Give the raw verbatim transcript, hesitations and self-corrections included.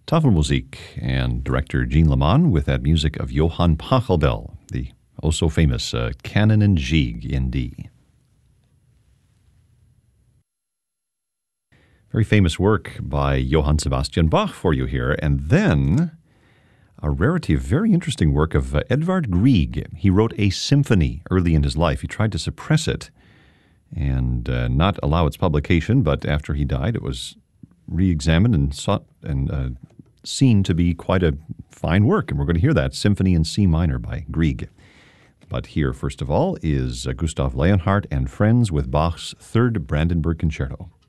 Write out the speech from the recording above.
Tafelmusik and director Jean Leman with that music of Johann Pachelbel, the oh-so-famous uh, Canon in G in D. Very famous work by Johann Sebastian Bach for you here. And then a rarity, a very interesting work of uh, Edvard Grieg. He wrote a symphony early in his life. He tried to suppress it and uh, not allow its publication, but after he died, it was re-examined and sought and uh, seen to be quite a fine work. And we're going to hear that, Symphony in C minor by Grieg. But here, first of all, is uh, Gustav Leonhardt and Friends with Bach's Third Brandenburg Concerto.